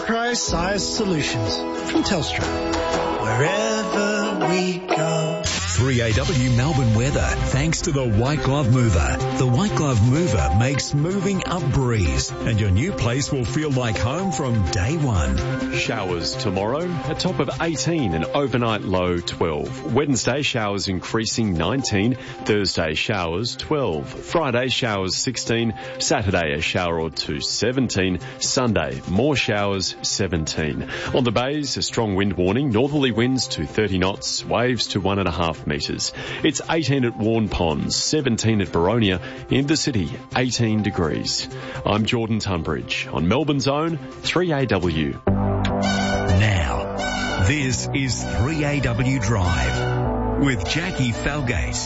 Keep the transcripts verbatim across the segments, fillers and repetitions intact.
Price size solutions from Telstra. Wherever we go. three A W Melbourne weather, thanks to the White Glove Mover. The White Glove Mover makes moving a breeze, and your new place will feel like home from day one. Showers tomorrow, a top of eighteen and overnight low twelve. Wednesday, showers increasing nineteen. Thursday, showers twelve. Friday, showers sixteen. Saturday, a shower or two seventeen. Sunday, more showers seventeen. On the bays, a strong wind warning. Northerly winds to thirty knots, waves to one and a half metres. It's eighteen at Warn Ponds, seventeen at Baronia. In the city, eighteen degrees. I'm Jordan Tunbridge on Melbourne's own three A W. Now, this is three A W Drive with Jackie Falgate.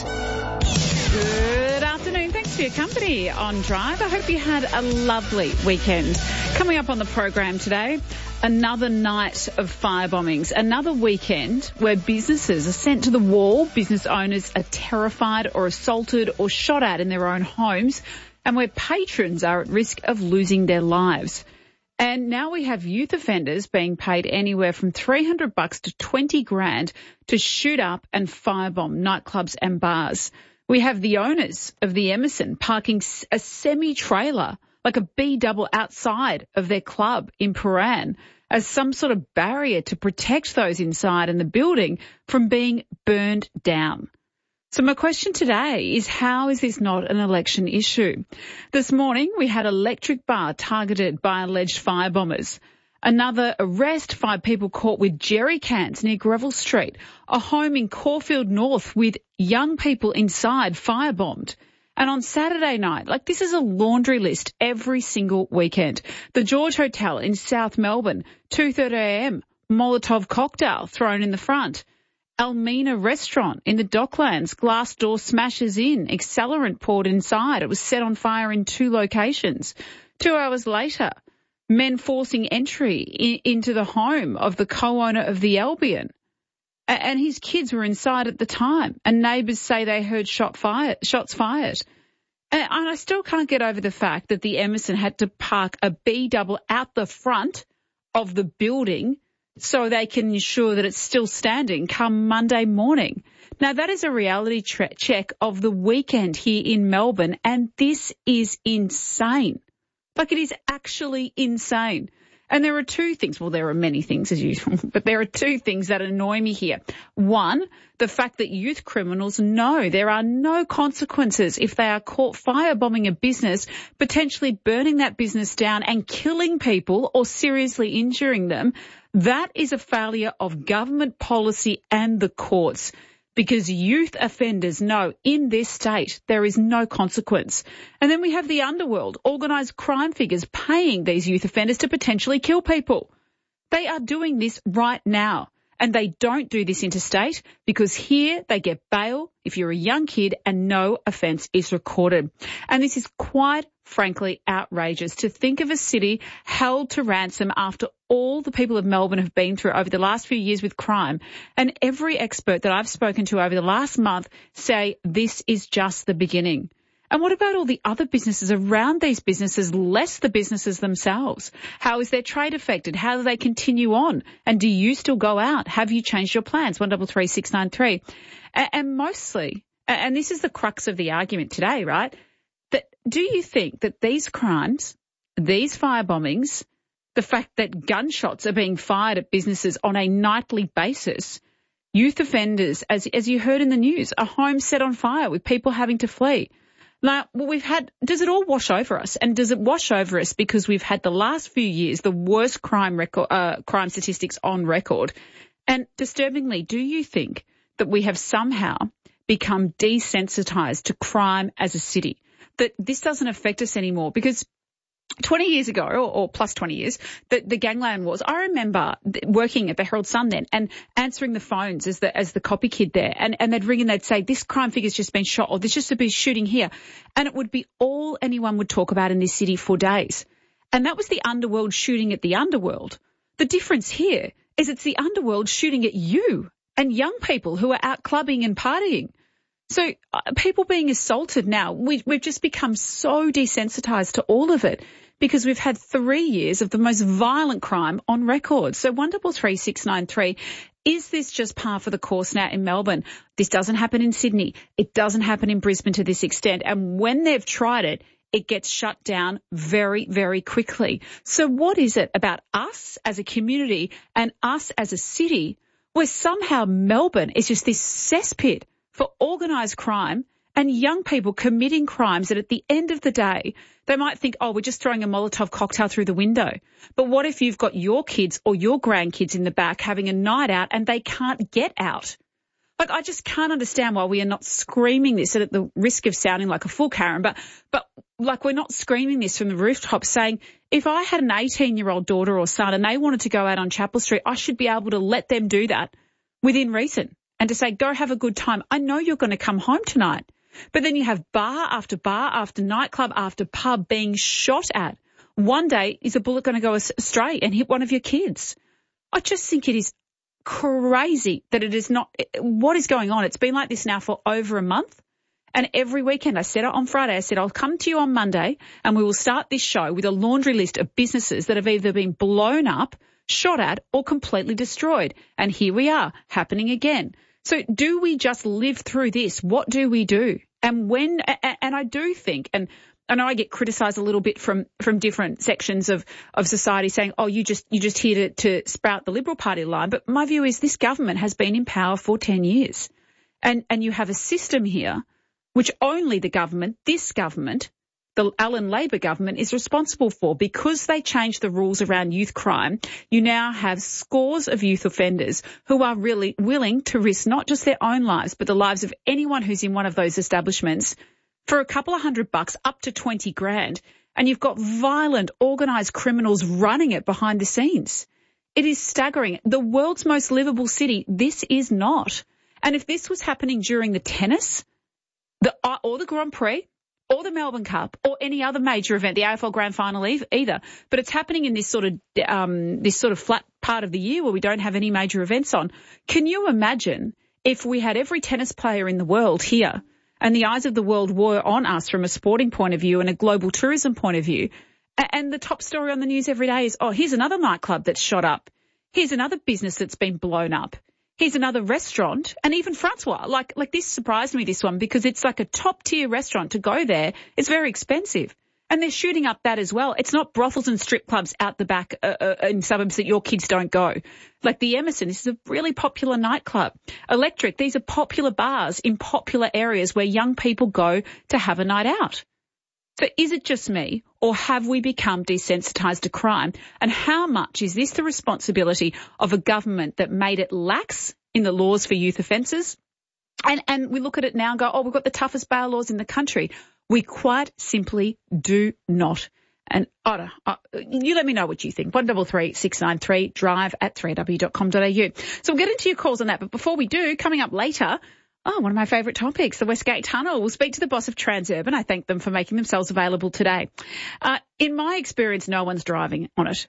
Good afternoon. Thanks for your company on Drive. I hope you had a lovely weekend. Coming up on the program today, another night of firebombings, another weekend where businesses are sent to the wall, business owners are terrified or assaulted or shot at in their own homes, and where patrons are at risk of losing their lives. And now we have youth offenders being paid anywhere from three hundred bucks to twenty grand to shoot up and firebomb nightclubs and bars. We have the owners of the Emerson parking a semi-trailer, like a B-double outside of their club in Paran, as some sort of barrier to protect those inside in the building from being burned down. So my question today is, how is this not an election issue? This morning we had Electric Bar targeted by alleged firebombers. Another arrest, five people caught with jerry cans near Greville Street. A home in Caulfield North with young people inside firebombed. And on Saturday night, like this is a laundry list every single weekend. The George Hotel in South Melbourne, two thirty a m, Molotov cocktail thrown in the front. Almina restaurant in the Docklands, glass door smashes in, accelerant poured inside. It was set on fire in two locations. Two hours later, men forcing entry in, into the home of the co-owner of the Albion. And his kids were inside at the time, and neighbours say they heard shot fired, shots fired. And I still can't get over the fact that the Emerson had to park a B-double out the front of the building so they can ensure that it's still standing come Monday morning. Now, that is a reality tre- check of the weekend here in Melbourne, and this is insane. Like, it is actually insane. And there are two things, well, there are many things as usual, but there are two things that annoy me here. One, the fact that youth criminals know there are no consequences if they are caught firebombing a business, potentially burning that business down and killing people or seriously injuring them. That is a failure of government policy and the courts, because youth offenders know in this state there is no consequence. And then we have the underworld, organised crime figures paying these youth offenders to potentially kill people. They are doing this right now, and they don't do this interstate because here they get bail if you're a young kid and no offence is recorded. And this is quite frankly outrageous to think of a city held to ransom after all the people of Melbourne have been through over the last few years with crime. And every expert that I've spoken to over the last month say this is just the beginning. And what about all the other businesses around these businesses, less the businesses themselves? How is their trade affected? How do they continue on? And do you still go out? Have you changed your plans? one three three six nine three. And, and mostly, and this is the crux of the argument today, right? That do you think that these crimes, these firebombings, the fact that gunshots are being fired at businesses on a nightly basis, youth offenders, as, as you heard in the news, a home set on fire with people having to flee? Now, we've had, does it all wash over us? And does it wash over us because we've had the last few years the worst crime record, uh, crime statistics on record? And disturbingly, do you think that we have somehow become desensitized to crime as a city? That this doesn't affect us anymore? Because twenty years ago, or, or plus twenty years, the, the gangland wars, I remember working at the Herald Sun then and answering the phones as the as the copy kid there, and, and they'd ring and they'd say, this crime figure's just been shot, or there's just been shooting here. And it would be all anyone would talk about in this city for days. And that was the underworld shooting at the underworld. The difference here is it's the underworld shooting at you and young people who are out clubbing and partying. So uh, people being assaulted now, we, we've just become so desensitized to all of it because we've had three years of the most violent crime on record. So one double three six nine three, is this just par for the course now in Melbourne? This doesn't happen in Sydney. It doesn't happen in Brisbane to this extent. And when they've tried it, it gets shut down very, very quickly. So what is it about us as a community and us as a city where somehow Melbourne is just this cesspit for organised crime and young people committing crimes that at the end of the day, they might think, oh, we're just throwing a Molotov cocktail through the window. But what if you've got your kids or your grandkids in the back having a night out and they can't get out? Like, I just can't understand why we are not screaming this, and at the risk of sounding like a fool, Karen, but, but like we're not screaming this from the rooftops saying, if I had an eighteen-year-old daughter or son and they wanted to go out on Chapel Street, I should be able to let them do that within reason and to say, go have a good time. I know you're going to come home tonight. But then you have bar after bar after nightclub after pub being shot at. One day, is a bullet going to go astray and hit one of your kids? I just think it is crazy that it is not. What is going on? It's been like this now for over a month. And every weekend, I said it on Friday, I said, I'll come to you on Monday and we will start this show with a laundry list of businesses that have either been blown up, shot at, or completely destroyed. And here we are, happening again. So do we just live through this? What do we do? And when, and I do think, and I know I get criticised a little bit from, from different sections of, of society saying, oh, you just, you just here to, to sprout the Liberal Party line. But my view is this government has been in power for ten years. And, and you have a system here which only the government, this government, the Allen Labor government, is responsible for. Because they changed the rules around youth crime, you now have scores of youth offenders who are really willing to risk not just their own lives, but the lives of anyone who's in one of those establishments for a couple of hundred bucks up to twenty grand. And you've got violent, organised criminals running it behind the scenes. It is staggering. The world's most livable city, this is not. And if this was happening during the tennis, the or the Grand Prix, or the Melbourne Cup, or any other major event, the A F L Grand Final either, but it's happening in this sort of um, this sort of flat part of the year where we don't have any major events on. Can you imagine if we had every tennis player in the world here and the eyes of the world were on us from a sporting point of view and a global tourism point of view, and the top story on the news every day is, oh, here's another nightclub that's shot up. Here's another business that's been blown up. Here's another restaurant, and even Francois. Like, like this surprised me, this one, because it's like a top-tier restaurant. To go there, it's very expensive. And they're shooting up that as well. It's not brothels and strip clubs out the back uh, uh, in suburbs that your kids don't go. Like the Emerson, this is a really popular nightclub. Electric, these are popular bars in popular areas where young people go to have a night out. So is it just me, or have we become desensitised to crime? And how much is this the responsibility of a government that made it lax in the laws for youth offences? And, and we look at it now and go, oh, we've got the toughest bail laws in the country. We quite simply do not. And I don't, uh, you let me know what you think. one three three six nine three, drive at three w dot com dot a u. So we'll get into your calls on that. But before we do, coming up later, oh, one of my favourite topics, the Westgate Tunnel. We'll speak to the boss of Transurban. I thank them for making themselves available today. Uh, in my experience, no one's driving on it.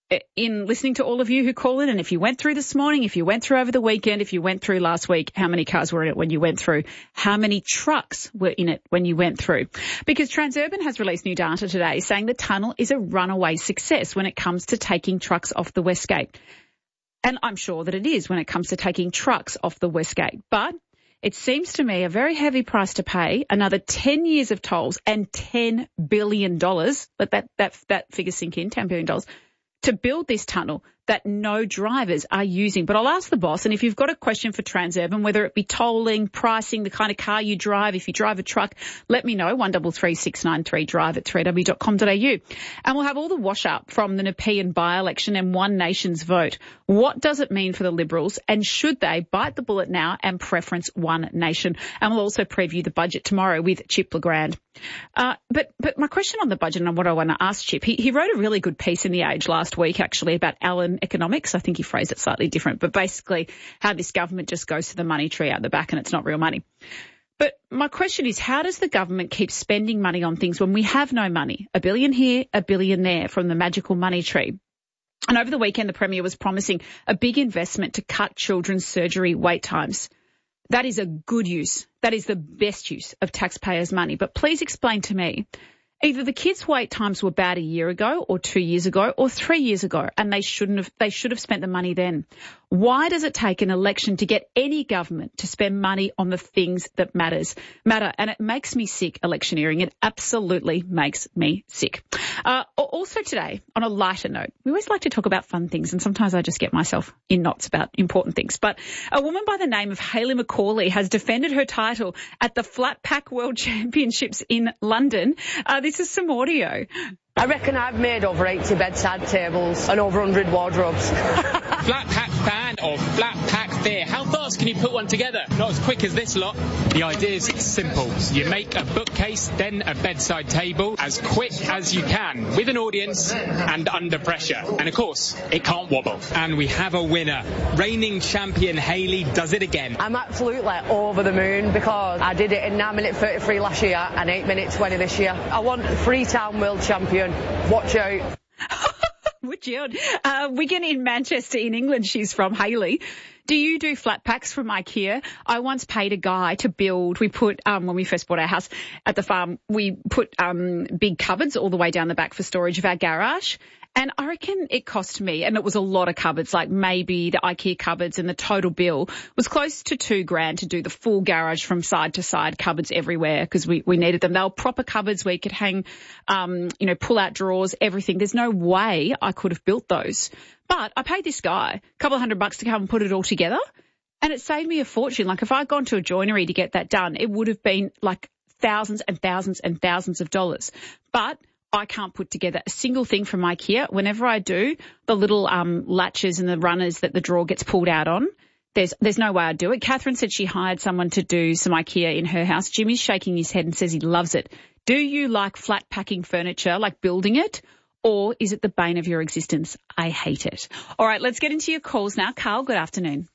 In listening to all of you who call in, and if you went through this morning, if you went through over the weekend, if you went through last week, how many cars were in it when you went through? How many trucks were in it when you went through? Because Transurban has released new data today saying the tunnel is a runaway success when it comes to taking trucks off the Westgate. And I'm sure that it is when it comes to taking trucks off the Westgate. But it seems to me a very heavy price to pay, another ten years of tolls and ten billion dollars, let that, that, that figure sink in, ten billion dollars, to build this tunnel that no drivers are using. But I'll ask the boss, and if you've got a question for Transurban, whether it be tolling, pricing, the kind of car you drive, if you drive a truck, let me know, one three three six nine three, drive at three w dot com dot a u. And we'll have all the wash up from the Nepean by-election and One Nation's vote. What does it mean for the Liberals, and should they bite the bullet now and preference One Nation? And we'll also preview the budget tomorrow with Chip Legrand. Uh, but, but my question on the budget and what I want to ask Chip, he, he wrote a really good piece in The Age last week, actually, about Allen economics. I think he phrased it slightly different, but basically how this government just goes to the money tree out the back and it's not real money. But my question is, how does the government keep spending money on things when we have no money? A billion here, a billion there from the magical money tree. And over the weekend, the Premier was promising a big investment to cut children's surgery wait times. That is a good use. That is the best use of taxpayers' money. But please explain to me, Either the kids' wait times were bad a year ago or two years ago or three years ago, and they shouldn't have, they should have spent the money then. Why does it take an election to get any government to spend money on the things that matters, matter? And it makes me sick, electioneering. It absolutely makes me sick. Uh, also today, on a lighter note, we always like to talk about fun things, and sometimes I just get myself in knots about important things. But a woman by the name of Hayley McCauley has defended her title at the Flat Pack World Championships in London. Uh, this is some audio. I reckon I've made over eighty bedside tables and over one hundred wardrobes. Flat pack fan or flat pack beer? How fast can you put one together? Not as quick as this lot. The idea is simple. You make a bookcase, then a bedside table as quick as you can with an audience and under pressure. And of course, it can't wobble. And we have a winner. Reigning champion Hayley does it again. I'm absolutely over the moon because I did it in nine minute thirty-three last year and eight minute twenty this year. I want three-time world champion. Watch out. Would you? Uh, Wigan in Manchester in England, she's from, Hayley. Do you do flat packs from IKEA? I once paid a guy to build, we put, um, when we first bought our house at the farm, we put um, big cupboards all the way down the back for storage of our garage. And I reckon it cost me, and it was a lot of cupboards, like maybe the IKEA cupboards, and the total bill was close to two grand to do the full garage from side to side, cupboards everywhere, because we, we needed them. They were proper cupboards where you could hang, um, you know, pull out drawers, everything. There's no way I could have built those. But I paid this guy a couple of hundred bucks to come and put it all together, and it saved me a fortune. Like if I'd gone to a joinery to get that done, it would have been like thousands and thousands and thousands of dollars. But I can't put together a single thing from IKEA. Whenever I do, the little um, latches and the runners that the drawer gets pulled out on, there's there's no way I'd do it. Catherine said she hired someone to do some IKEA in her house. Jimmy's shaking his head and says he loves it. Do you like flat packing furniture, like building it, or is it the bane of your existence? I hate it. All right, let's get into your calls now. Carl, good afternoon.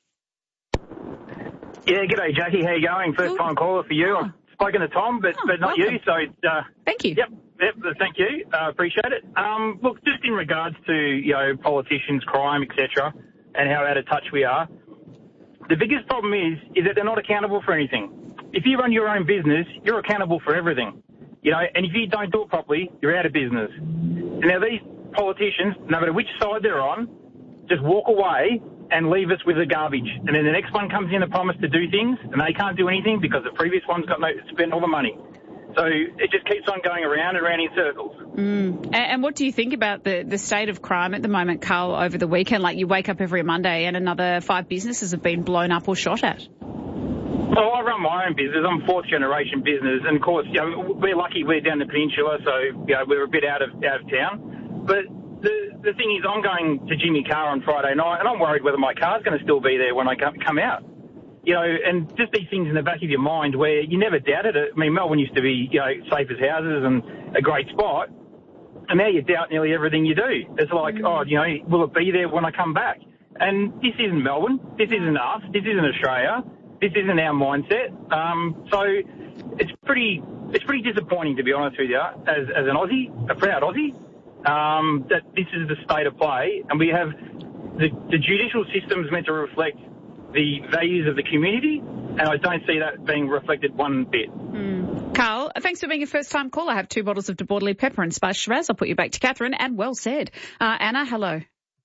Yeah, g'day, Jackie. How you going? First time caller for you. Oh. I've spoken to Tom, but, Oh, but not welcome. you. So, uh, Thank you. Yep, yep. Thank you. Uh, appreciate it. Um, look, just in regards to you know politicians, crime, et cetera, and how out of touch we are. The biggest problem is is that they're not accountable for anything. If you run your own business, you're accountable for everything. You know, and if you don't do it properly, you're out of business. Now, these politicians, no matter which side they're on, just walk away and leave us with the garbage. And then the next one comes in and promise to do things, and they can't do anything because the previous one's got no spent all the money. So it just keeps on going around and around in circles. Mm. And, and what do you think about the, the state of crime at the moment, Carl, over the weekend? Like you wake up every Monday and another five businesses have been blown up or shot at. Well, I run my own business. I'm fourth generation business, and of course, you know, we're lucky we're down the peninsula, so you know, we're a bit out of out of town. But the the thing is, I'm going to Jimmy Carr on Friday night, and I'm worried whether my car's going to still be there when I come, come out. You know, and just these things in the back of your mind where you never doubted it. I mean, Melbourne used to be, you know, safe as houses and a great spot, and now you doubt nearly everything you do. It's like, oh, you know, will it be there when I come back? And this isn't Melbourne. This isn't us. This isn't Australia. This isn't our mindset. Um, so it's pretty it's pretty disappointing, to be honest with you, as, as an Aussie, a proud Aussie, um, that this is the state of play. And we have the, the judicial system is meant to reflect the values of the community, and I don't see that being reflected one bit. Mm. Carl, thanks for being a first-time caller. I have two bottles of De Bordelais pepper and spice Shiraz. I'll put you back to Catherine, and well said. Uh, Anna, hello.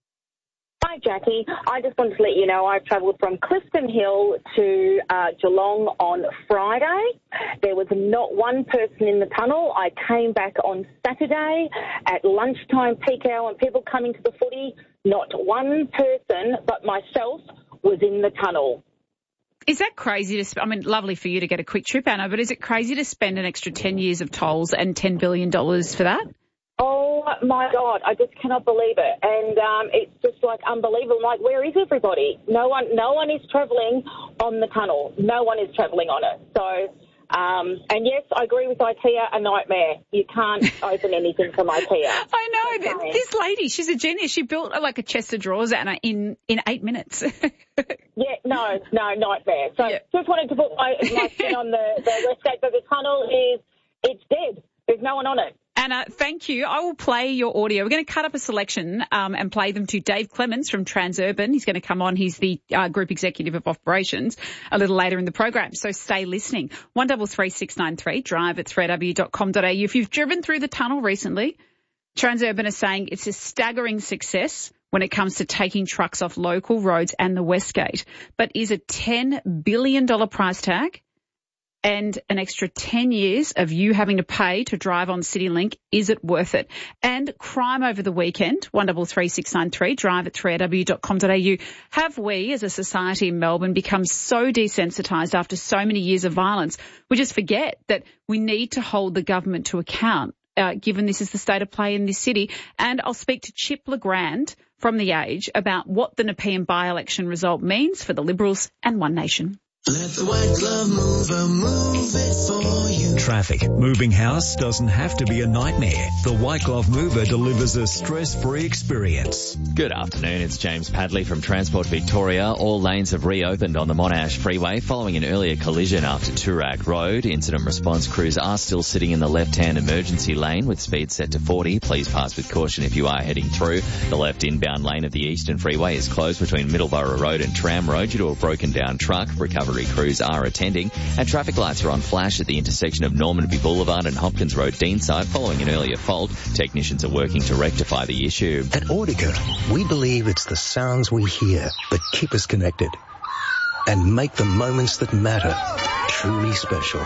Hi, Jackie. I just wanted to let you know I've travelled from Clifton Hill to uh, Geelong on Friday. There was not one person in the tunnel. I came back on Saturday at lunchtime peak hour and people coming to the footy. Not one person but myself was in the tunnel. Is that crazy to sp- I mean, lovely for you to get a quick trip, Anna, but is it crazy to spend an extra ten years of tolls and ten billion dollars for that? Oh, my God, I just cannot believe it. And um, it's just, like, unbelievable. I'm like, where is everybody? No one no one is travelling on the tunnel. No one is travelling on it. So, um, and, yes, I agree with IKEA, a nightmare. You can't open anything from IKEA. I know. Okay. This lady, she's a genius. She built, like, a chest of drawers, Anna, in, in eight minutes. Yeah, no, no, nightmare. So yeah. Just wanted to put my, my spin on the, the west gate of the tunnel is it's dead. There's no one on it. Anna, thank you. I will play your audio. We're going to cut up a selection um, and play them to Dave Clements from Transurban. He's going to come on. He's the uh, Group Executive of Operations a little later in the program. So stay listening. one double three six nine three, drive at three w dot com dot a u. If you've driven through the tunnel recently, Transurban is saying it's a staggering success when it comes to taking trucks off local roads and the West Gate. But is a ten billion dollars price tag and an extra ten years of you having to pay to drive on CityLink, is it worth it? And crime over the weekend, one double three six nine three, drive at three w dot com dot a u. Have we as a society in Melbourne become so desensitised after so many years of violence, we just forget that we need to hold the government to account, uh, given this is the state of play in this city? And I'll speak to Chip LeGrand from The Age about what the Nepean by-election result means for the Liberals and One Nation. Let the white glove mover move it for you. Traffic. Moving house doesn't have to be a nightmare. The White Glove Mover delivers a stress-free experience. Good afternoon. It's James Padley from Transport Victoria. All lanes have reopened on the Monash Freeway following an earlier collision after Toorak Road. Incident response crews are still sitting in the left-hand emergency lane with speed set to forty. Please pass with caution if you are heading through. The left inbound lane of the Eastern Freeway is closed between Middleborough Road and Tram Road due to a broken down truck. Recovery crews are attending, and traffic lights are on flash at the intersection of Normanby Boulevard and Hopkins Road Deanside following an earlier fault. Technicians are working to rectify the issue. At Audica, we believe it's the sounds we hear that keep us connected and make the moments that matter truly special.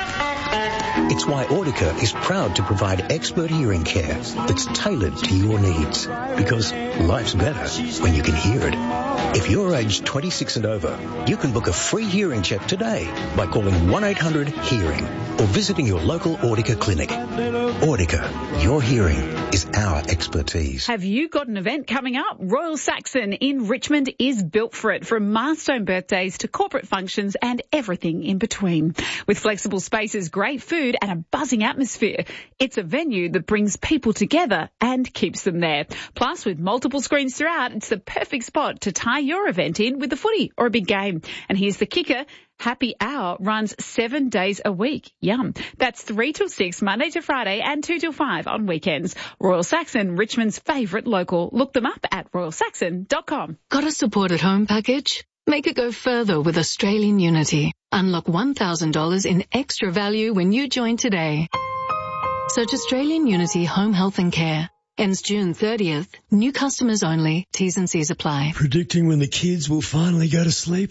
It's why Audica is proud to provide expert hearing care that's tailored to your needs, because life's better when you can hear it. If you're aged twenty-six and over, you can book a free hearing check today by calling one eight hundred hearing or visiting your local Audica clinic. Audica, your hearing is our expertise. Have you got an event coming up? Royal Saxon in Richmond is built for it, from milestone birthdays to corporate functions and everything in between. With flexible spaces, great food and a buzzing atmosphere, it's a venue that brings people together and keeps them there. Plus, with multiple screens throughout, it's the perfect spot to tie your event in with the footy or a big game. And here's the kicker. Happy Hour runs seven days a week. Yum. That's three till six, Monday to Friday, and two till five on weekends. Royal Saxon, Richmond's favourite local. Look them up at royal saxon dot com. Got a support at home package? Make it go further with Australian Unity. Unlock one thousand dollars in extra value when you join today. Search Australian Unity Home Health and Care. Ends June thirtieth. New customers only. T's and C's apply. Predicting when the kids will finally go to sleep?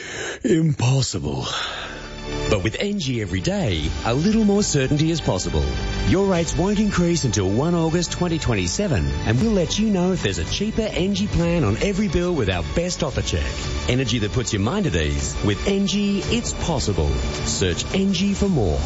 Impossible. But with N G every day, a little more certainty is possible. Your rates won't increase until the first of August twenty twenty-seven, and we'll let you know if there's a cheaper N G plan on every bill with our best offer check. Energy that puts your mind at ease. With N G, it's possible. Search N G for more.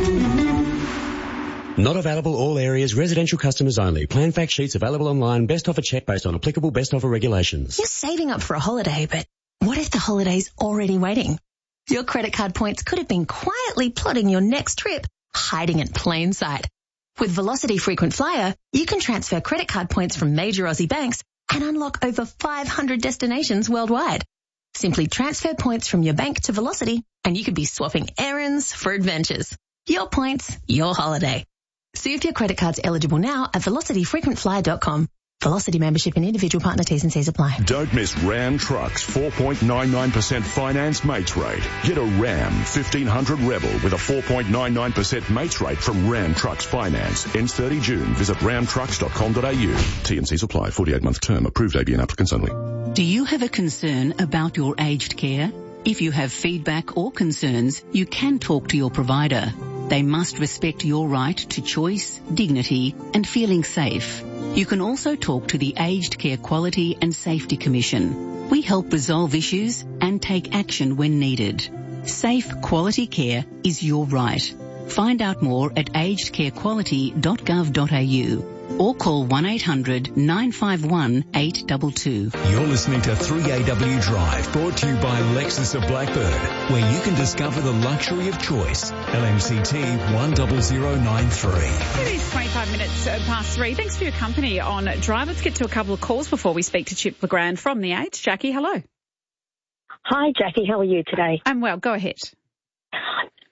Not available all areas, residential customers only. Plan fact sheets available online. Best offer check based on applicable best offer regulations. You're saving up for a holiday, but what if the holiday's already waiting? Your credit card points could have been quietly plotting your next trip, hiding in plain sight. With Velocity Frequent Flyer, you can transfer credit card points from major Aussie banks and unlock over five hundred destinations worldwide. Simply transfer points from your bank to Velocity and you could be swapping errands for adventures. Your points, your holiday. See if your credit card's eligible now at velocity frequent flyer dot com. Velocity membership and individual partner T's and C's apply. Don't miss Ram Trucks four point nine nine percent finance mates rate. Get a Ram fifteen hundred Rebel with a four point nine nine percent mates rate from Ram Trucks Finance. Ends thirtieth of June. Visit ram trucks dot com dot a u. T and C's apply. forty-eight month term. Approved A B N applicants only. Do you have a concern about your aged care? If you have feedback or concerns, you can talk to your provider. They must respect your right to choice, dignity, and feeling safe. You can also talk to the Aged Care Quality and Safety Commission. We help resolve issues and take action when needed. Safe, quality care is your right. Find out more at aged care quality dot gov dot a u or call one eight hundred nine five one eight two two. You're listening to three A W Drive, brought to you by Lexus of Blackbird, where you can discover the luxury of choice. L M C T one zero zero nine three. It is twenty-five minutes past three. Thanks for your company on Drive. Let's get to a couple of calls before we speak to Chip LeGrand from The Age. Jackie, hello. Hi, Jackie. How are you today? I'm well. Go ahead.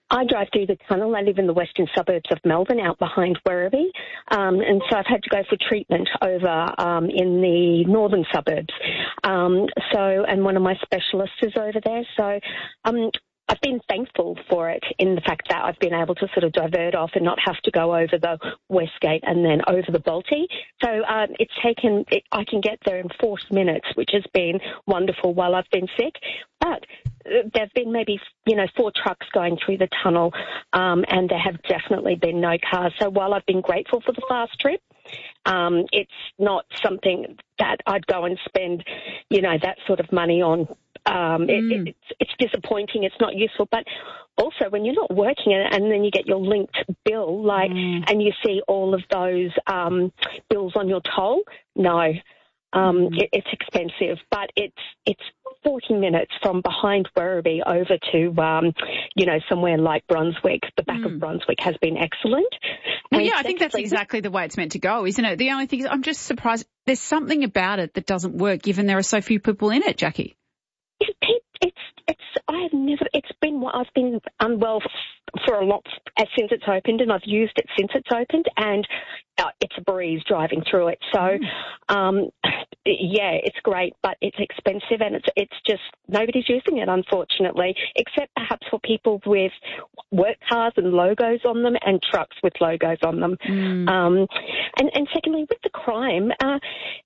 I drive through the tunnel. I live in the western suburbs of Melbourne, out behind Werribee, um, and so I've had to go for treatment over um, in the northern suburbs. Um, so, and one of my specialists is over there. So, um, I've been thankful for it in the fact that I've been able to sort of divert off and not have to go over the Westgate and then over the Balti. So um, it's taken, it, I can get there in forty minutes, which has been wonderful while I've been sick. But there have been maybe, you know, four trucks going through the tunnel, um, and there have definitely been no cars. So while I've been grateful for the fast trip, um, it's not something that I'd go and spend, you know, that sort of money on. Um, it, mm. it, it's, it's disappointing. It's not useful. But also when you're not working in it and then you get your linked bill, like, mm. and you see all of those um, bills on your toll, no. Um, it, it's expensive, but it's it's forty minutes from behind Werribee over to, um, you know, somewhere like Brunswick. The back mm. of Brunswick has been excellent. Well, and yeah, I think that's exactly the way it's meant to go, isn't it? The only thing is I'm just surprised there's something about it that doesn't work given there are so few people in it, Jackie. It, it, it's, it's, I have never, it's been, I've been unwell for a lot since it's opened, and I've used it since it's opened, and uh, it's a breeze driving through it. So, um, yeah, it's great, but it's expensive, and it's, it's just, nobody's using it, unfortunately, except perhaps for people with work cars and logos on them and trucks with logos on them. Mm. Um, and, and secondly, with the crime, uh,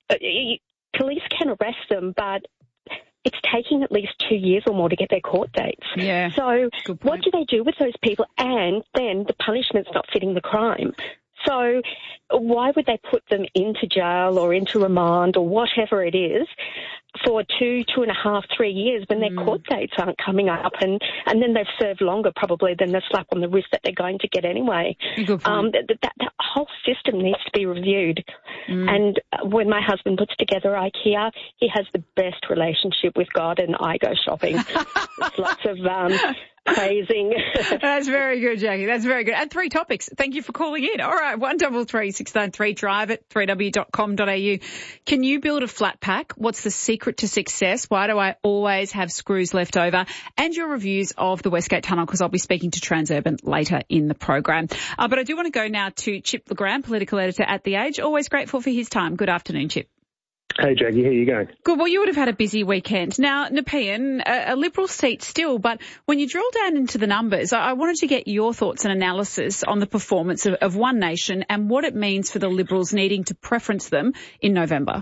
police can arrest them, but it's taking at least two years or more to get their court dates. Yeah. So what do they do with those people? And then the punishment's not fitting the crime. So why would they put them into jail or into remand or whatever it is for two, two and a half, three years when their mm. court dates aren't coming up, and, and then they've served longer probably than the slap on the wrist that they're going to get anyway. Um, that, that, that whole system needs to be reviewed. Mm. And when my husband puts together IKEA, he has the best relationship with God, and I go shopping. There's lots of um, praising. That's very good, Jackie. That's very good. And three topics. Thank you for calling in. All right, one double three six nine three. Drive it three w dot com dot a u. Can you build a flat pack? What's the secret to success? Why do I always have screws left over? And your reviews of the Westgate Tunnel, because I'll be speaking to Transurban later in the program. Uh, but I do want to go now to Chip LeGrand, political editor at The Age. Always grateful for his time. Good afternoon, Chip. Hey, Jackie, how you going? Good. Well, you would have had a busy weekend. Now, Nepean, a, a Liberal seat still, but when you drill down into the numbers, I, I wanted to get your thoughts and analysis on the performance of, of One Nation and what it means for the Liberals needing to preference them in November.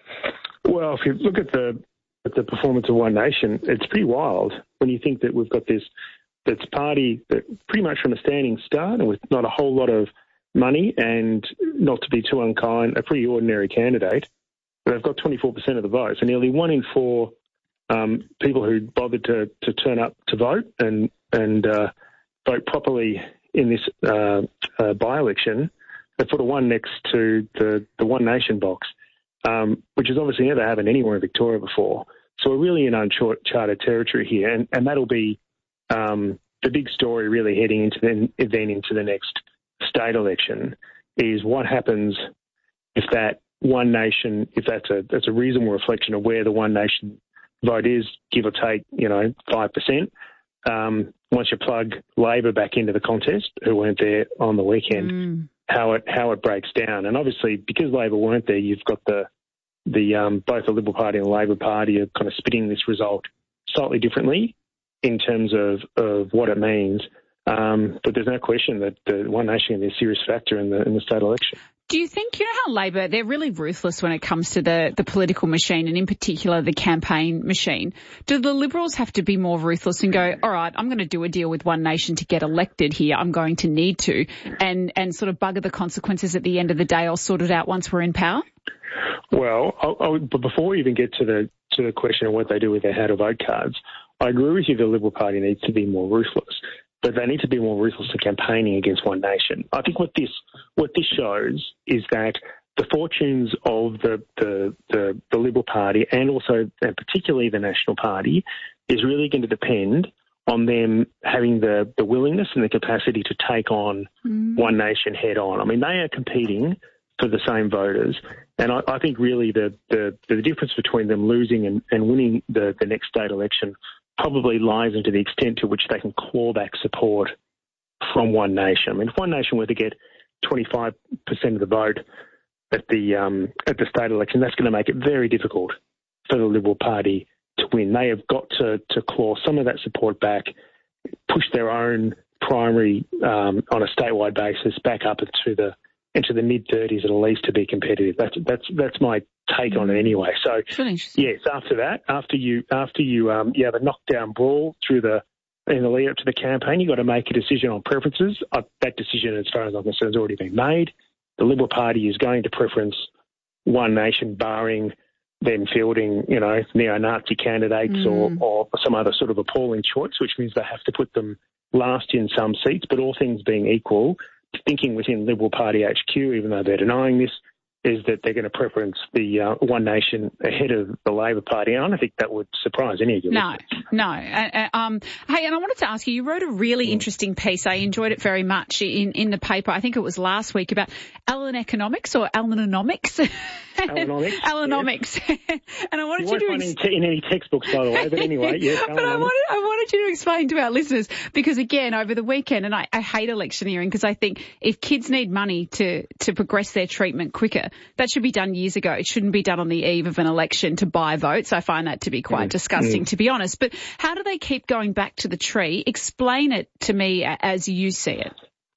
Well, if you look at the at the performance of One Nation, it's pretty wild when you think that we've got this this party that pretty much from a standing start and with not a whole lot of money and, not to be too unkind, a pretty ordinary candidate. They've got twenty-four percent of the votes, and nearly one in four um, people who bothered to, to turn up to vote and and uh, vote properly in this uh, uh, by-election, they put a one next to the, the One Nation box, um, which has obviously never happened anywhere in Victoria before. So we're really in uncharted territory here, and, and that'll be um, the big story really heading into then, then into the next state election is what happens if that One Nation, if that's a that's a reasonable reflection of where the One Nation vote is, give or take, you know, five percent. Um, once you plug Labor back into the contest, who weren't there on the weekend, mm. how it how it breaks down. And obviously, because Labor weren't there, you've got the the um, both the Liberal Party and the Labor Party are kind of spitting this result slightly differently in terms of, of what it means. Um, but there's no question that the One Nation can be a serious factor in the in the state election. Do you think, you know how Labor, they're really ruthless when it comes to the, the political machine and in particular the campaign machine. Do the Liberals have to be more ruthless and go, all right, I'm going to do a deal with One Nation to get elected here. I'm going to need to and, and sort of bugger the consequences at the end of the day. I'll sort it out once we're in power? Well, I'll, I'll, but before we even get to the to the question of what they do with their how to vote cards, I agree with you the Liberal Party needs to be more ruthless. But they need to be more ruthless in campaigning against One Nation. I think what this what this shows is that the fortunes of the the, the, the Liberal Party and also and particularly the National Party is really going to depend on them having the, the willingness and the capacity to take on mm. One Nation head on. I mean, they are competing for the same voters. And I, I think really the, the, the difference between them losing and, and winning the, the next state election probably lies into the extent to which they can claw back support from One Nation. I mean, if One Nation were to get twenty-five percent of the vote at the um, at the state election, that's going to make it very difficult for the Liberal Party to win. They have got to, to claw some of that support back, push their own primary um, on a statewide basis back up into the into the mid thirties at least to be competitive. That's that's that's my take on it anyway. So yes, after that, after you after you um, you have a knockdown brawl through the in the lead up to the campaign, you've got to make a decision on preferences. Uh, that decision, as far as I'm concerned, has already been made. The Liberal Party is going to preference One Nation, barring them fielding, you know, neo-Nazi candidates mm. or, or some other sort of appalling choice, which means they have to put them last in some seats. But all things being equal, thinking within Liberal Party H Q, even though they're denying this, is that they're going to preference the uh, One Nation ahead of the Labor Party. And I don't think that would surprise any of you. No, no. Uh, uh, um, hey, and I wanted to ask you, you wrote a really interesting piece. I enjoyed it very much in, in the paper. I think it was last week about Allen economics or Allenomics. Allenomics. Allenomics. Yes. And I wanted you, you to won't ex- find in any textbooks, by the way. But anyway, yes. But I wanted, I wanted you to explain to our listeners, because again, over the weekend, and I, I hate electioneering because I think if kids need money to, to progress their treatment quicker, that should be done years ago. It shouldn't be done on the eve of an election to buy votes. I find that to be quite mm. disgusting, mm. to be honest. But how do they keep going back to the tree? Explain it to me as you see it.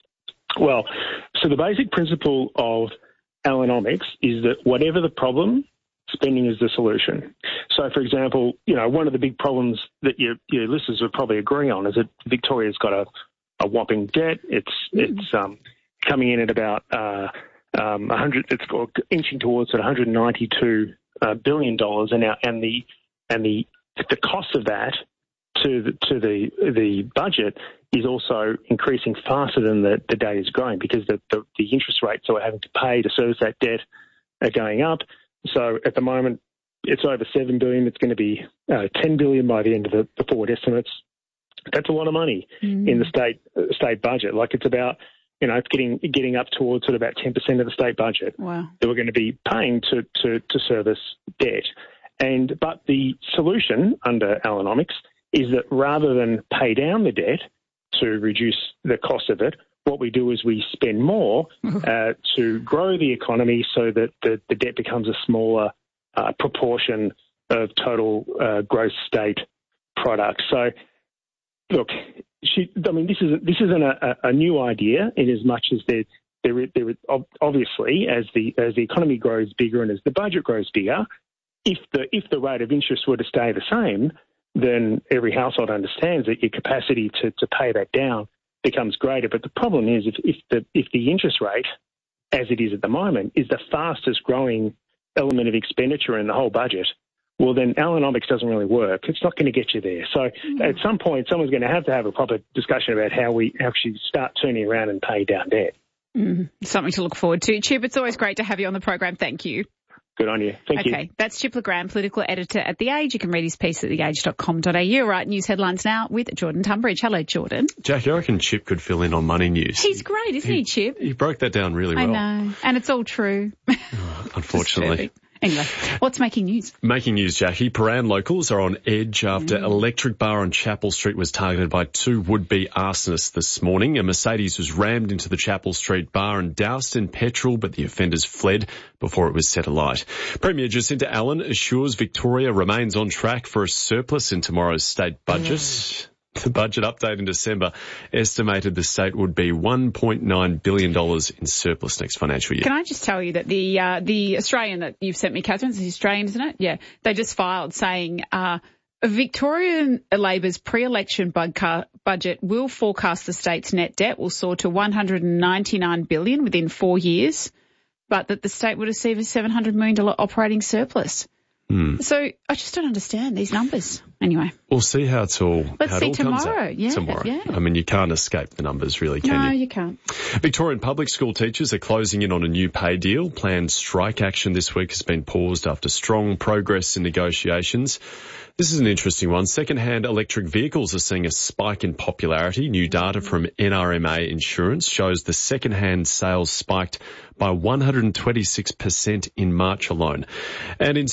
Well, so the basic principle of Allenomics is that whatever the problem, spending is the solution. So, for example, you know, one of the big problems that your, your listeners would probably agree on is that Victoria's got a, a whopping debt. It's mm. it's um, coming in at about uh, um, one hundred. It's inching towards one hundred ninety-two uh, billion dollars, and now and the and the the cost of that to the, to the the budget is also increasing faster than the, the debt is growing, because the, the, the interest rates that we're having to pay to service that debt are going up. So at the moment, it's over seven billion dollars. It's going to be uh, ten billion dollars by the end of the, the forward estimates. That's a lot of money mm. in the state uh, state budget. Like it's about, you know, it's getting getting up towards sort of about ten percent of the state budget wow. that we're going to be paying to, to, to service debt. And but the solution under Allenomics is that rather than pay down the debt to reduce the cost of it, what we do is we spend more uh, to grow the economy so that the, the debt becomes a smaller uh, proportion of total uh, gross state product. So, look, she, I mean, this is this isn't a, a new idea in as much as there, there, there obviously as the as the economy grows bigger and as the budget grows bigger, if the if the rate of interest were to stay the same, then every household understands that your capacity to, to pay that down becomes greater. But the problem is if, if the if the interest rate, as it is at the moment, is the fastest growing element of expenditure in the whole budget, well, then Allenomics doesn't really work. It's not going to get you there. So mm-hmm. at some point, someone's going to have to have a proper discussion about how we actually start turning around and pay down debt. Mm, something to look forward to. Chip, it's always great to have you on the program. Thank you. Good on you. Thank okay, you. Okay, that's Chip LeGrand, political editor at The Age. You can read his piece at the age dot com dot a u. Right, news headlines now with Jordan Tunbridge. Hello, Jordan. Jackie, I reckon Chip could fill in on money news. He's great, isn't he, he Chip? He broke that down really well. I know, and it's all true. Oh, unfortunately. Anyway, what's making news? Making news, Jackie. Paran locals are on edge after mm. Electric Bar on Chapel Street was targeted by two would-be arsonists this morning. A Mercedes was rammed into the Chapel Street bar and doused in petrol, but the offenders fled before it was set alight. Premier Jacinta Allen assures Victoria remains on track for a surplus in tomorrow's state budget. Mm. The budget update in December estimated the state would be one point nine billion dollars in surplus next financial year. Can I just tell you that the uh, the Australian that you've sent me, Catherine, it's Australian, isn't it? Yeah. They just filed saying uh, Victorian Labor's pre-election budca- budget will forecast the state's net debt will soar to one hundred ninety-nine billion dollars within four years, but that the state would receive a seven hundred million dollars operating surplus. Hmm. So I just don't understand these numbers. Anyway. We'll see how it's all, Let's how it see all tomorrow. comes out. Yeah, tomorrow. Yeah. I mean, you can't escape the numbers, really, can no, you? No, you can't. Victorian public school teachers are closing in on a new pay deal. Planned strike action this week has been paused after strong progress in negotiations. This is an interesting one. Second-hand electric vehicles are seeing a spike in popularity. New data from N R M A Insurance shows the second-hand sales spiked by one hundred twenty-six percent in March alone. And in sport,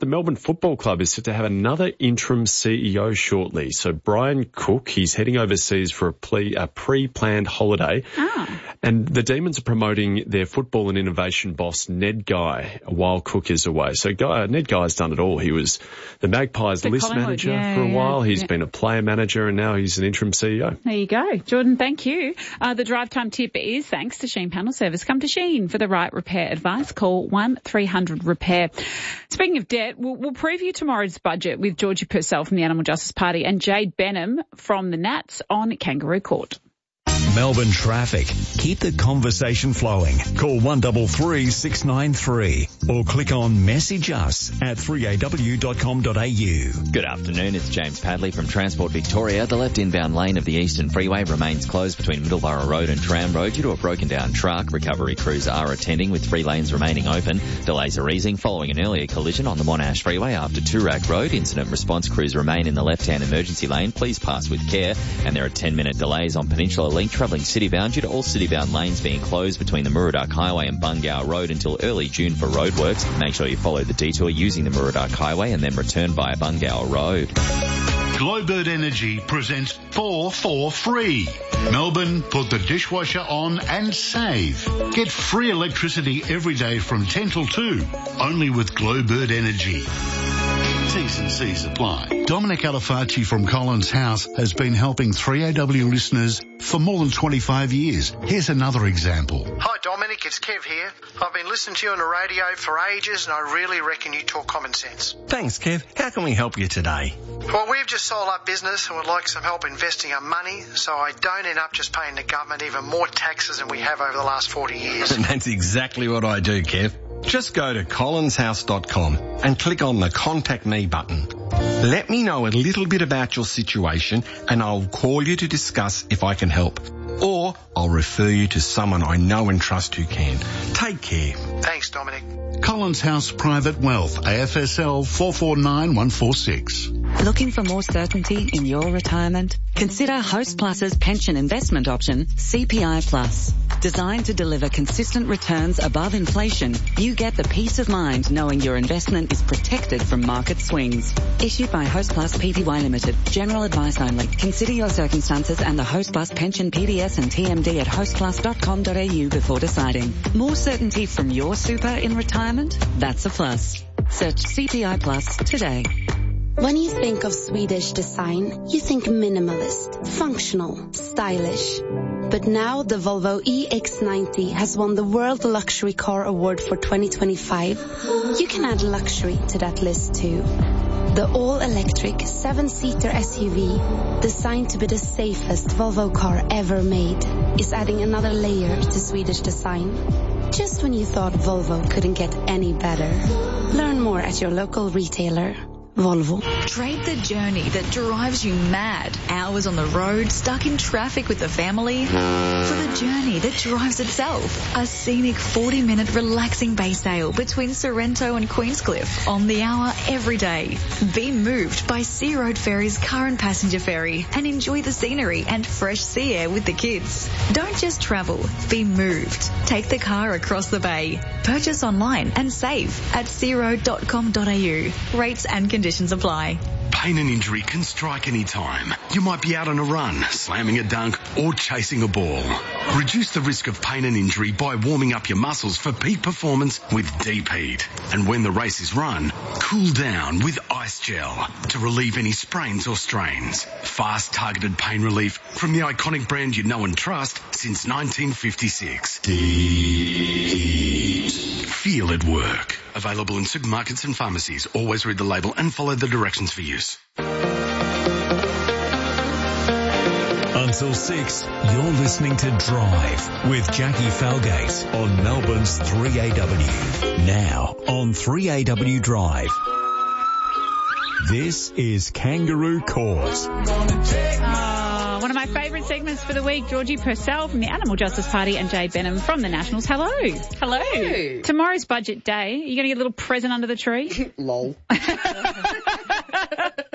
the Melbourne Football Club is set to have another interim C E O shortly. So Brian Cook, he's heading overseas for a, ple- a pre-planned holiday. Ah. And the Demons are promoting their football and innovation boss, Ned Guy, while Cook is away. So Guy, Ned Guy's done it all. He was the Magpies The list Collingwood, manager yeah, for a yeah, while. He's yeah. been a player manager, and now he's an interim C E O. There you go. Jordan, thank you. Uh, the drive time tip is thanks to Sheen Panel Service. Come to Sheen for the right repair advice. Call one three hundred repair. Speaking of debt, we'll, we'll preview tomorrow's budget with Georgie Purcell from the Animal Justice Party and Jade Benham from the Nats on Kangaroo Court. Melbourne traffic. Keep the conversation flowing. Call one three three, six nine three or click on message us at three a w dot com dot a u. Good afternoon, it's James Padley from Transport Victoria. The left inbound lane of the Eastern Freeway remains closed between Middleborough Road and Tram Road due to a broken down truck. Recovery crews are attending with three lanes remaining open. Delays are easing following an earlier collision on the Monash Freeway after Toorak Road. Incident response crews remain in the left-hand emergency lane. Please pass with care. And there are ten minute delays on Peninsula Link travelling citybound due to all citybound lanes being closed between the Murdoch Highway and Bungow Road until early June for roadworks. Make sure you follow the detour using the Murdoch Highway and then return via Bungow Road. Glowbird Energy presents four for free. Melbourne, put the dishwasher on and save. Get free electricity every day from ten till two, only with Glowbird Energy. T's and C's apply. Dominic Alifacci from Collins House has been helping three A W listeners for more than twenty-five years. Here's another example. Hi Dominic, it's Kev here. I've been listening to you on the radio for ages and I really reckon you talk common sense. Thanks Kev. How can we help you today? Well, we've just sold up business and would like some help investing our money so I don't end up just paying the government even more taxes than we have over the last forty years. And that's exactly what I do, Kev. Just go to collins house dot com and click on the Contact Me button. Let me know a little bit about your situation and I'll call you to discuss if I can help. Or I'll refer you to someone I know and trust who can. Take care. Thanks, Dominic. Collins House Private Wealth, A F S L four four nine one four six. Looking for more certainty in your retirement? Consider Host Plus's pension investment option, C P I Plus. Designed to deliver consistent returns above inflation, you get the peace of mind knowing your investment is protected from market swings. Issued by Host Plus Pty Limited. General advice only. Consider your circumstances and the Host Plus pension P D S and T M D at host plus dot com dot a u before deciding. More certainty from your super in retirement? That's a plus. Search C P I Plus today. When you think of Swedish design, you think minimalist, functional, stylish. But now the Volvo E X ninety has won the World Luxury Car Award for twenty twenty-five. You can add luxury to that list too. The all-electric seven-seater S U V, designed to be the safest Volvo car ever made, is adding another layer to Swedish design. Just when you thought Volvo couldn't get any better. Learn more at your local retailer. Volvo. Trade the journey that drives you mad. Hours on the road, stuck in traffic with the family. For the journey that drives itself. A scenic forty minute relaxing bay sail between Sorrento and Queenscliff on the hour every day. Be moved by Sea Road Ferry's current passenger ferry and enjoy the scenery and fresh sea air with the kids. Don't just travel, be moved. Take the car across the bay. Purchase online and save at sea road dot com dot a u. Rates and conditions Conditions apply. Pain and injury can strike any time. You might be out on a run, slamming a dunk, or chasing a ball. Reduce the risk of pain and injury by warming up your muscles for peak performance with Deep Heat. And when the race is run, cool down with Ice Gel to relieve any sprains or strains. Fast, targeted pain relief from the iconic brand you know and trust since nineteen fifty-six. Deep Heat. Feel it work. Available in supermarkets and pharmacies. Always read the label and follow the directions for use. Until six, you're listening to Drive with Jackie Falgate on Melbourne's three A W. Now on three A W Drive. This is Kangaroo Court. Uh, one of my favourite segments for the week, Georgie Purcell from the Animal Justice Party and Jade Benham from the Nationals. Hello. Hello. Hello. Tomorrow's budget day. Are you going to get a little present under the tree? Lol.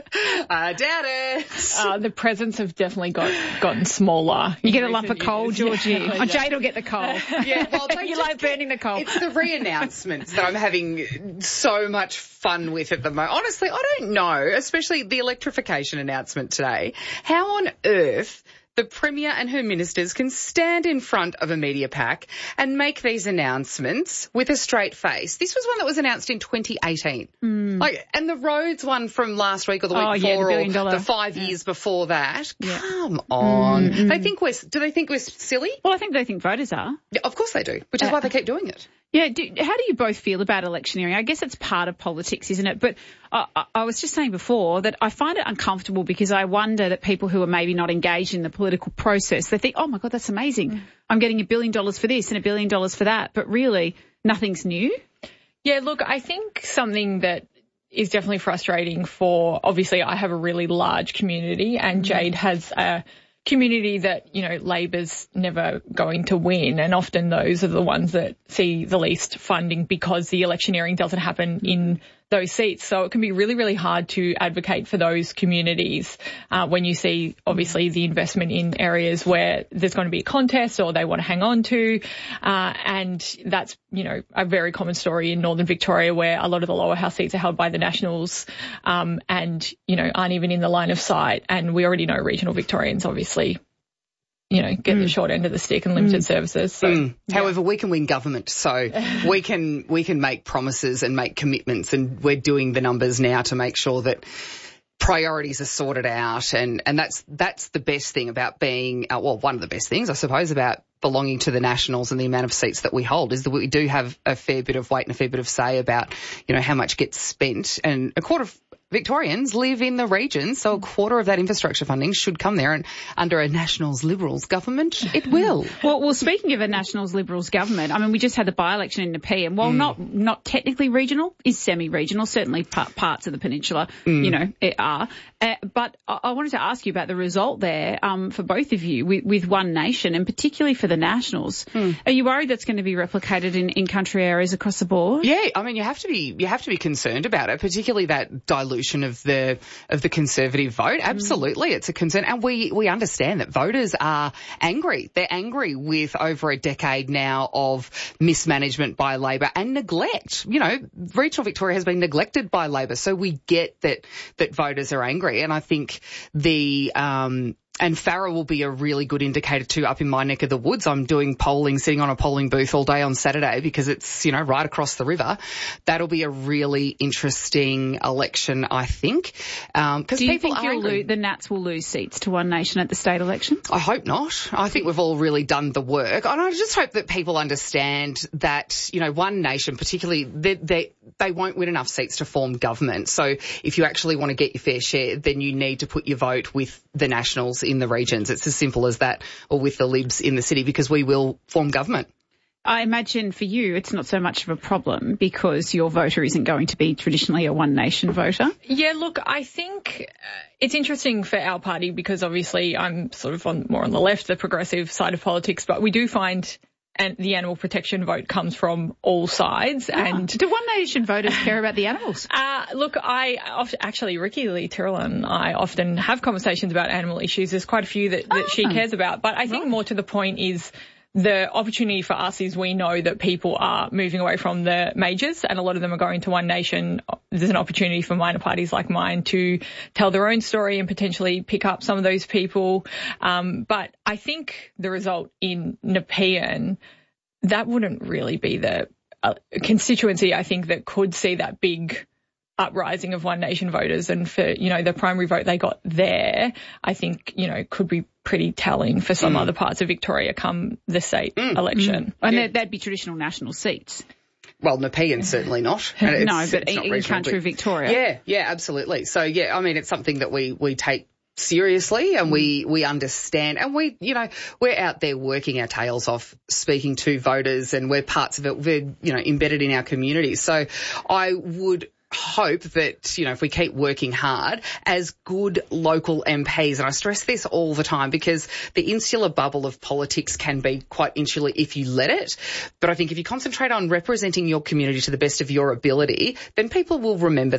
I doubt it. Uh, the presents have definitely got gotten smaller. You get a lump of coal, Georgie. Yeah, oh, Jade will get the coal. Yeah, well, they you like burning the coal. It's the re-announcements that I'm having so much fun with at the moment. Honestly, I don't know, especially the electrification announcement today. How on earth the Premier and her ministers can stand in front of a media pack and make these announcements with a straight face. This was one that was announced in twenty eighteen. Mm. Like, and the roads one from last week or the week oh, before, yeah, the billion or dollar. the five yeah. years before that. Yeah. Come on. Mm-hmm. They think we're, do they think we're silly? Well, I think they think voters are. Yeah, of course they do, which is Uh, why they keep doing it. Yeah, do, how do you both feel about electioneering? I guess it's part of politics, isn't it? But I, I, I was just saying before that I find it uncomfortable because I wonder that people who are maybe not engaged in the political process, they think, oh, my God, that's amazing. Mm. I'm getting a billion dollars for this and a billion dollars for that. But really, nothing's new. Yeah, look, I think something that is definitely frustrating for, obviously, I have a really large community and Jade has a community that, you know, Labor's never going to win, and often those are the ones that see the least funding because the electioneering doesn't happen in those seats. So it can be really, really hard to advocate for those communities uh, when you see, obviously, the investment in areas where there's going to be a contest or they want to hang on to. Uh, and that's, you know, a very common story in Northern Victoria where a lot of the lower house seats are held by the Nationals um, and, you know, aren't even in the line of sight. And we already know regional Victorians, obviously, you know, get mm. the short end of the stick and limited mm. services. So, mm. yeah. However, we can win government, so we can we can make promises and make commitments, and we're doing the numbers now to make sure that priorities are sorted out, and, and that's that's the best thing about being, uh, well, one of the best things, I suppose, about belonging to the Nationals and the amount of seats that we hold is that we do have a fair bit of weight and a fair bit of say about, you know, how much gets spent, and a quarter of Victorians live in the region, so a quarter of that infrastructure funding should come there, and under a Nationals Liberals government, it will. Well, well, speaking of a Nationals Liberals government, I mean, we just had the by-election in Nepean. While mm. not not technically regional, is semi-regional. Certainly pa- parts of the peninsula, mm. you know, it are. Uh, but I-, I wanted to ask you about the result there um, for both of you with, with One Nation, and particularly for the Nationals. Mm. Are you worried that's going to be replicated in, in country areas across the board? Yeah, I mean, you have to be you have to be concerned about it, particularly that dilution of the of the Conservative vote. Absolutely, mm. it's a concern, and we we understand that voters are angry. They're angry with over a decade now of mismanagement by Labor and neglect. You know, regional Victoria has been neglected by Labor, so we get that that voters are angry, and I think the um And Farrer will be a really good indicator too up in my neck of the woods. I'm doing polling, sitting on a polling booth all day on Saturday because it's, you know, right across the river. That'll be a really interesting election, I think. Um, cause Do you people think you'll lose, the Nats will lose seats to One Nation at the state election? I hope not. I think we've all really done the work. And I just hope that people understand that, you know, One Nation particularly, they, they, they won't win enough seats to form government. So if you actually want to get your fair share, then you need to put your vote with the Nationals in the regions. It's as simple as that, or with the Libs in the city, because we will form government. I imagine for you it's not so much of a problem because your voter isn't going to be traditionally a One Nation voter. Yeah, look, I think uh, it's interesting for our party because obviously I'm sort of on more on the left, the progressive side of politics, but we do find and the animal protection vote comes from all sides. Oh, and do One Nation voters care about the animals? Uh, look, I often, actually, Ricky Lee Tyrrell and I often have conversations about animal issues. There's quite a few that, that oh. she cares about. But I think right. more to the point is the opportunity for us is we know that people are moving away from the majors and a lot of them are going to One Nation. There's an opportunity for minor parties like mine to tell their own story and potentially pick up some of those people. Um, but I think the result in Nepean, that wouldn't really be the uh, constituency, I think, that could see that big uprising of One Nation voters, and for, you know, the primary vote they got there, I think, you know, could be pretty telling for some mm. other parts of Victoria come the state mm. election. Mm. And yeah. that'd be traditional national seats. Well, Nepean certainly not. no, it's, but it's in, not in regional, country but Victoria. Yeah, yeah, absolutely. So, yeah, I mean, it's something that we, we take seriously and we, we understand, and we, you know, we're out there working our tails off speaking to voters, and we're parts of it. We're, you know, embedded in our communities. So I would hope that, you know, if we keep working hard as good local M Ps, and I stress this all the time because the insular bubble of politics can be quite insular if you let it. But I think if you concentrate on representing your community to the best of your ability, then people will remember that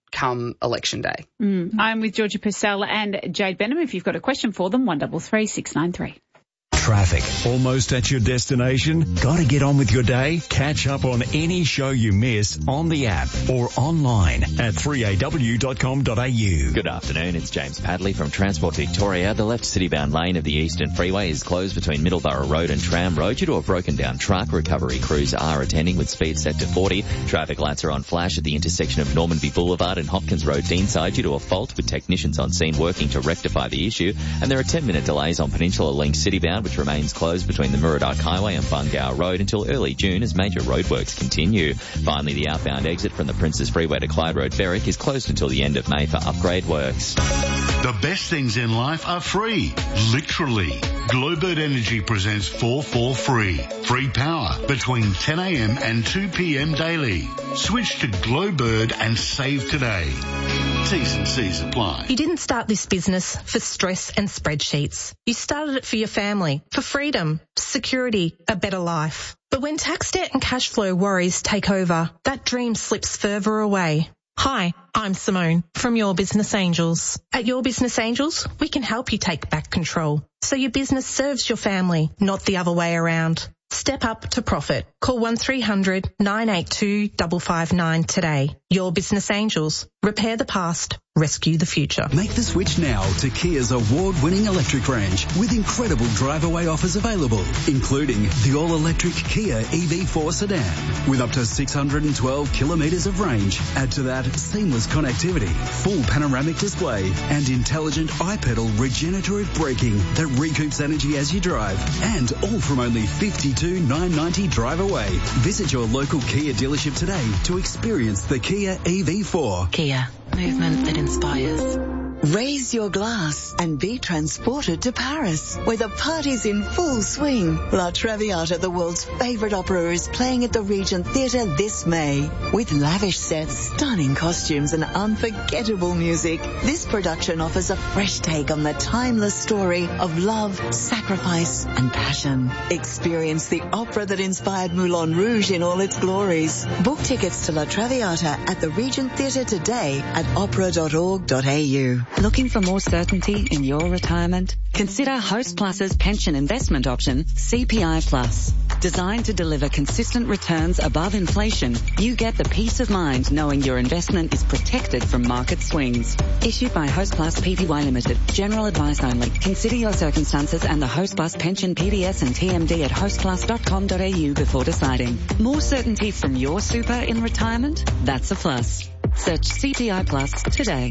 come election day. Mm. I'm with Georgie Purcell and Jade Benham. If you've got a question for them, one double three six nine three. Traffic. Almost at your destination? Got to get on with your day? Catch up on any show you miss on the app or online at three a w dot com dot a u. Good afternoon, it's James Padley from Transport Victoria. The left city-bound lane of the Eastern Freeway is closed between Middleborough Road and Tram Road due to a broken-down truck. Recovery crews are attending with speed set to forty. Traffic lights are on flash at the intersection of Normanby Boulevard and Hopkins Road Deanside due to a fault, with technicians on scene working to rectify the issue. And there are ten-minute delays on Peninsula Link city-bound, which remains closed between the Murdoch Highway and Bungao Road until early June as major roadworks continue. Finally, the outbound exit from the Princes Freeway to Clyde Road Berwick is closed until the end of May for upgrade works. The best things in life are free. Literally. Glowbird Energy presents four four Free. Free power between ten a m and two p m daily. Switch to Glowbird and save today. T's and C's apply. You didn't start this business for stress and spreadsheets. You started it for your family, for freedom, security, a better life. But when tax debt and cash flow worries take over, that dream slips further away. Hi, I'm Simone from Your Business Angels. At Your Business Angels, we can help you take back control so your business serves your family, not the other way around. Step up to profit. Call one three hundred nine eight two five five nine today. Your Business Angels. Repair the past. Rescue the future. Make the switch now to Kia's award-winning electric range with incredible drive-away offers available, including the all-electric Kia E V four sedan with up to six hundred twelve kilometres of range. Add to that seamless connectivity, full panoramic display and intelligent iPedal regenerative braking that recoups energy as you drive, and all from only fifty-two thousand nine hundred ninety drive away. Visit your local Kia dealership today to experience the Kia E V four. Kia, movement that inspires. Raise your glass and be transported to Paris, where the party's in full swing. La Traviata, the world's favourite opera, is playing at the Regent Theatre this May. With lavish sets, stunning costumes and unforgettable music, this production offers a fresh take on the timeless story of love, sacrifice and passion. Experience the opera that inspired Moulin Rouge in all its glories. Book tickets to La Traviata at the Regent Theatre today at opera dot org dot a u. Looking for more certainty in your retirement? Consider Host Plus's pension investment option, C P I Plus. Designed to deliver consistent returns above inflation, you get the peace of mind knowing your investment is protected from market swings. Issued by Host Plus P P Y Limited. General advice only. Consider your circumstances and the Host Plus pension P D S and T M D at host plus dot com dot a u before deciding. More certainty from your super in retirement? That's a plus. Search C P I Plus today.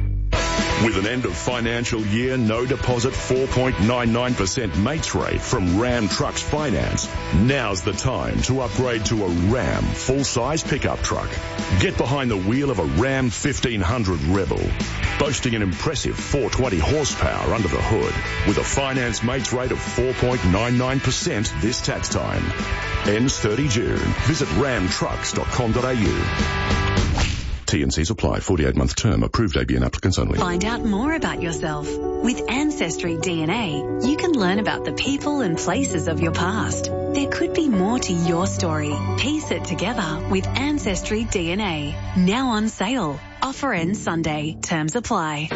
With an end of financial year, no deposit four point nine nine percent mates rate from Ram Trucks Finance, now's the time to upgrade to a Ram full-size pickup truck. Get behind the wheel of a Ram fifteen hundred Rebel, boasting an impressive four hundred twenty horsepower under the hood, with a finance mates rate of four point nine nine percent this tax time. Ends thirty June. Visit ram trucks dot com dot a u. T and C's apply. forty-eight month term. Approved A B N applicants only. Find out more about yourself. With Ancestry D N A, you can learn about the people and places of your past. There could be more to your story. Piece it together with Ancestry D N A. Now on sale. Offer ends Sunday. Terms apply.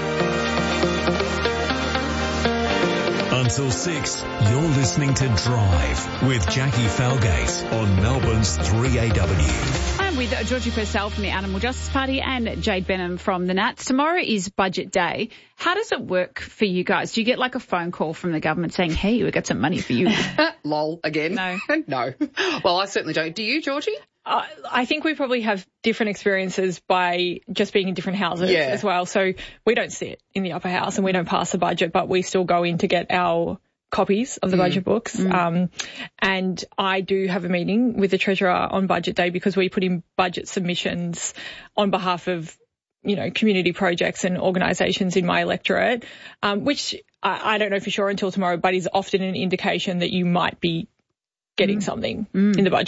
Until six, you're listening to Drive with Jackie Falgate on Melbourne's three A W. I'm with Georgie Purcell from the Animal Justice Party and Jade Benham from the Nats. Tomorrow is budget day. How does it work for you guys? Do you get like a phone call from the government saying, hey, we got some money for you? Lol, again. No. No. Well, I certainly don't. Do you, Georgie? Uh, I think we probably have different experiences by just being in different houses Yeah. as well. So we don't sit in the upper house and we don't pass the budget, but we still go in to get our copies of the Mm. budget books. Mm. Um, and I do have a meeting with the Treasurer on budget day because we put in budget submissions on behalf of, you know, community projects and organisations in my electorate, um, which I, I don't know for sure until tomorrow, but is often an indication that you might be getting Mm. something Mm. in the budget.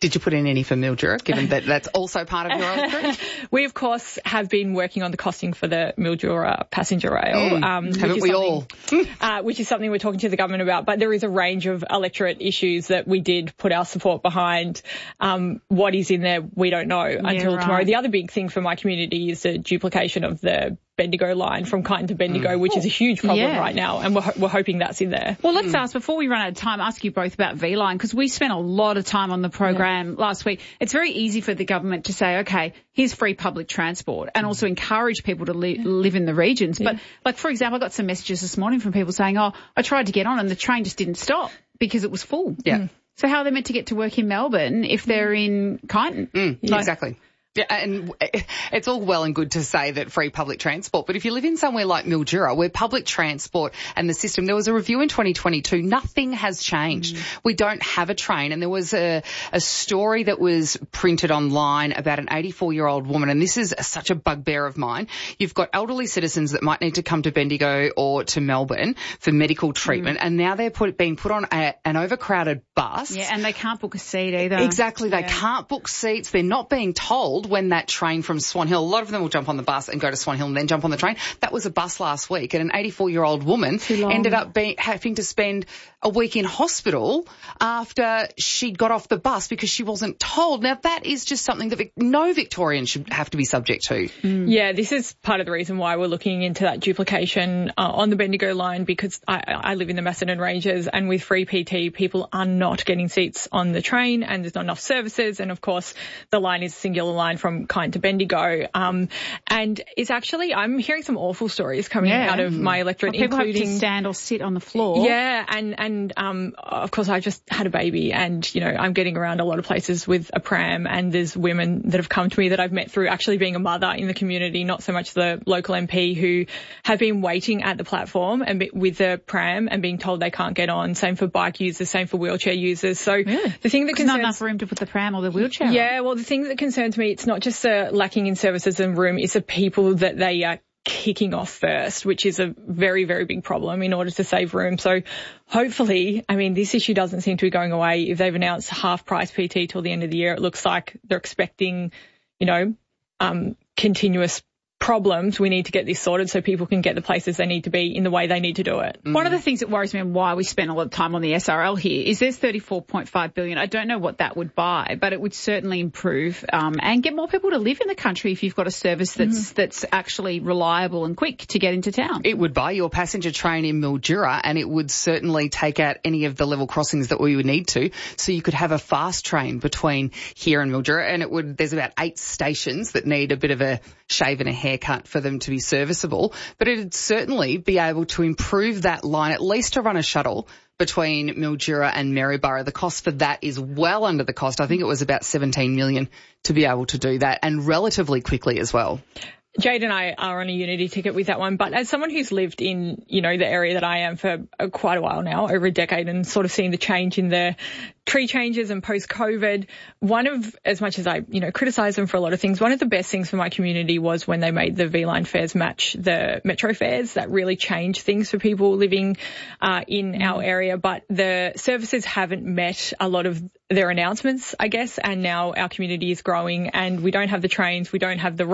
Did you put in any for Mildura, given that that's also part of your electorate? We, of course, have been working on the costing for the Mildura passenger rail. Mm, um, haven't we all? uh, which is something we're talking to the government about. But there is a range of electorate issues that we did put our support behind. Um, what is in there, we don't know Yeah, until right. tomorrow. The other big thing for my community is the duplication of the Bendigo line from Kyneton to Bendigo, Mm. which is a huge problem Yeah. right now, and we're, ho- we're hoping that's in there. Well, let's ask, before we run out of time, ask you both about V-Line, because we spent a lot of time on the program last week. It's very easy for the government to say, okay, here's free public transport, and also encourage people to li- live in the regions. But, like, for example, I got some messages this morning from people saying, oh, I tried to get on and the train just didn't stop because it was full. Yeah. So how are they meant to get to work in Melbourne if they're in Kyneton? Mm, Like- exactly. Yeah, and it's all well and good to say that free public transport, but if you live in somewhere like Mildura, where public transport and the system, there was a review in twenty twenty-two, nothing has changed. Mm. We don't have a train, and there was a, a story that was printed online about an eighty-four-year-old woman, and this is such a bugbear of mine. You've got elderly citizens that might need to come to Bendigo or to Melbourne for medical treatment, mm. and now they're put, being put on a, an overcrowded bus. Yeah, and they can't book a seat either. Exactly, they Yeah. can't book seats. They're not being told when that train from Swan Hill, a lot of them will jump on the bus and go to Swan Hill and then jump on the train. That was a bus last week, and an eighty-four-year-old woman ended up being, having to spend a week in hospital after she got off the bus because she wasn't told. Now, that is just something that Vic- no Victorian should have to be subject to. Mm. Yeah, this is part of the reason why we're looking into that duplication uh, on the Bendigo line, because I, I live in the Macedon Ranges, and with free P T, people are not getting seats on the train, and there's not enough services. And, of course, the line is a singular line from Kyneton to Bendigo. Um, and it's actually, I'm hearing some awful stories coming Yeah. out of my electorate, Well, people including have to stand or sit on the floor. Yeah, and and um, of course I just had a baby, and you know I'm getting around a lot of places with a pram, and there's women that have come to me that I've met through actually being a mother in the community, not so much the local M P, who have been waiting at the platform and be, with the pram and being told they can't get on. Same for bike users, same for wheelchair users. So Really? the thing that There's concerns not enough room to put the pram or the wheelchair on. yeah, well the thing that concerns me, it's not just the lacking in services and room, it's the people that they are kicking off first, which is a very, very big problem in order to save room. So hopefully, I mean, this issue doesn't seem to be going away. If they've announced half price P T till the end of the year, it looks like they're expecting, you know, um, continuous problems. We need to get this sorted so people can get the places they need to be in the way they need to do it. Mm. One of the things that worries me and why we spend a lot of time on the S R L here is there's thirty-four point five billion dollars. I don't know what that would buy, but it would certainly improve um, and get more people to live in the country if you've got a service that's mm-hmm. that's actually reliable and quick to get into town. It would buy your passenger train in Mildura, and it would certainly take out any of the level crossings that we would need to, so you could have a fast train between here and Mildura, and it would. There's about eight stations that need a bit of a shave and a haircut for them to be serviceable, but it'd certainly be able to improve that line, at least to run a shuttle between Mildura and Maryborough. The cost for that is well under the cost. I think it was about seventeen million dollars to be able to do that, and relatively quickly as well. Jade and I are on a Unity ticket with that one, but as someone who's lived in, you know, the area that I am for uh, quite a while now, over a decade, and sort of seen the change in the tree changes and post-COVID, one of, as much as I, you know, criticise them for a lot of things, one of the best things for my community was when they made the V-Line fares match the Metro fares. That really changed things for people living uh, in our area, but the services haven't met a lot of their announcements, I guess, and now our community is growing and we don't have the trains, we don't have the